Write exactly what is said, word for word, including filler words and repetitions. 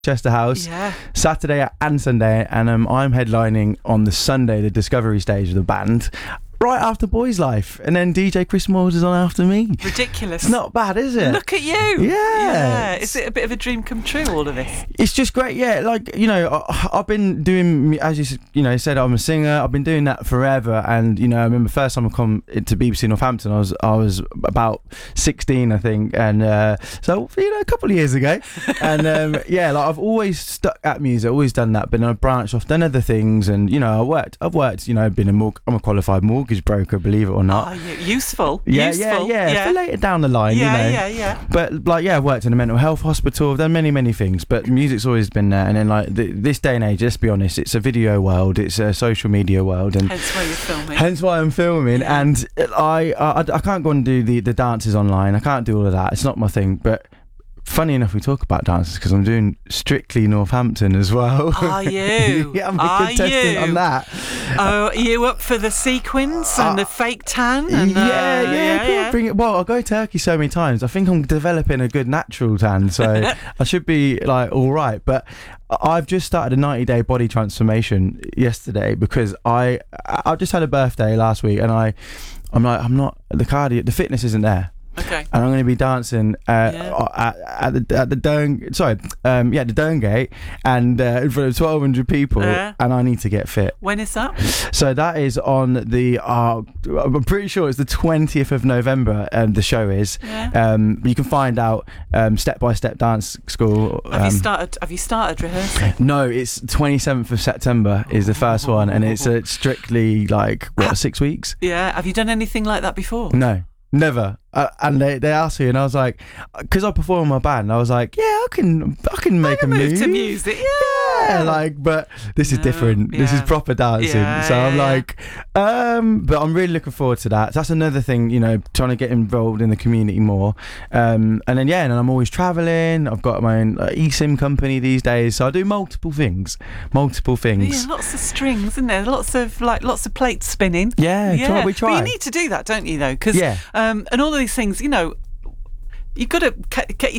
Chester House, Yeah. Saturday and Sunday, and um, I'm headlining on the Sunday, the Discovery stage of the band, right after Boys Life, and then D J Chris Moores is on after me. Ridiculous. It's not bad, is it? Look at you. Yeah. Yeah. Is it a bit of a dream come true, all of this? It's just great, yeah. Like, you know, I, I've been doing, as you s- you know said, I'm a singer. I've been doing that forever, and you know, I remember first time I come to B B C Northampton, I was I was about sixteen, I think, and uh, so you know, a couple of years ago, and um, yeah, like I've always stuck at music, always done that, but then I've branched off, done other things, and you know, I worked, I've worked, you know, been a mor- I'm a qualified mortgage broker, believe it or not. Oh, you- useful. Yeah, useful. yeah, yeah, For later down the line, yeah, you know. yeah, yeah. But like, yeah, I've worked in a mental health hospital. I've done many, many things. But music's always been there. And then like th- this day and age, let's be honest, it's a video world, it's a social media world, and Hence why you're filming. hence why I'm filming. Yeah. And I, I, I can't go and do the the dances online. I can't do all of that. It's not my thing. But funny enough, we talk about dances because I'm doing Strictly Northampton as well. Are you? Yeah, I'm a Are contestant you? on that. Oh, are you up for the sequins and Uh, the fake tan? And, yeah, uh, yeah, yeah, cool. yeah. Bring it. Well, I go to Turkey so many times. I think I'm developing a good natural tan, so I should be like all right. But I've just started a ninety day body transformation yesterday because I I just had a birthday last week, and I I'm like I'm not the cardio, the fitness isn't there. Okay. And I'm going to be dancing uh, Yeah. at, at the at the Dome. Sorry, um, yeah, the Dome Gate, and uh, in front of twelve hundred people, Yeah. and I need to get fit. When is that? So that is on the. Uh, I'm pretty sure it's the twentieth of November. Um, the show is. Yeah. Um, you can find out um, Step by Step Dance School. Have you um, started? Have you started rehearsing? no, it's twenty-seventh of September is the first one, and it's uh, strictly like what six weeks. Yeah. Have you done anything like that before? No, never. Uh, and they, they asked me, and I was like, because I perform in my band, I was like, yeah, I can I can make a Move move. to music. Yeah. Yeah, like, but this is No, different. This is yeah. proper dancing. Yeah, so I'm yeah, yeah. like, um, but I'm really looking forward to that. That's another thing, you know, trying to get involved in the community more. Um, and then yeah, and I'm always traveling. I've got my own uh, eSIM company these days, so I do multiple things, multiple things. Yeah, lots of strings, isn't there? Lots of like lots of plates spinning. Yeah, try, we try. But you need to do that, don't you? Though, because Yeah. um, and all of these things, you know, you've got to get your